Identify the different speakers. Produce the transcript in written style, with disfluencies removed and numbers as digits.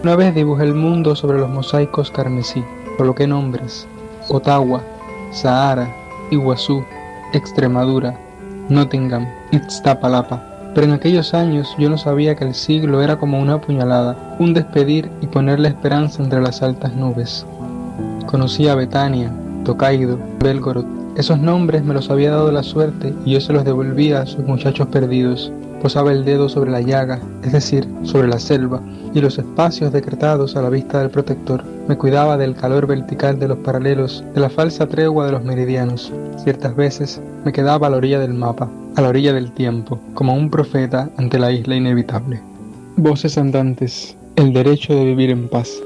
Speaker 1: Una vez dibujé el mundo sobre los mosaicos carmesí, coloqué nombres: Ottawa, Sahara, Iguazú, Extremadura, Nottingham, Iztapalapa. Pero en aquellos años yo no sabía que el siglo era como una puñalada, un despedir y poner la esperanza entre las altas nubes. Conocí a Betania, Tokaido, Belgorod. Esos nombres me los había dado la suerte y yo se los devolvía a sus muchachos perdidos. Posaba el dedo sobre la llaga, es decir, sobre la selva, y los espacios decretados a la vista del protector. Me cuidaba del calor vertical de los paralelos, de la falsa tregua de los meridianos. Ciertas veces me quedaba a la orilla del mapa, a la orilla del tiempo, como un profeta ante la isla inevitable. Voces andantes, el derecho de vivir en paz.